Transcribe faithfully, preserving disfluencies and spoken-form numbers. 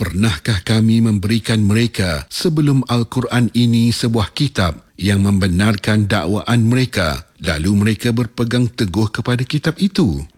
Pernahkah kami memberikan mereka sebelum Al-Quran ini sebuah kitab yang membenarkan dakwaan mereka, lalu mereka berpegang teguh kepada kitab itu?